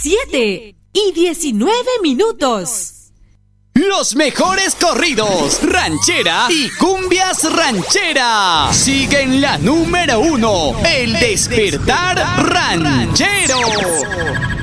7:19. Los mejores corridos, ranchera y cumbias ranchera. Siguen la número 1, El Despertar Ranchero.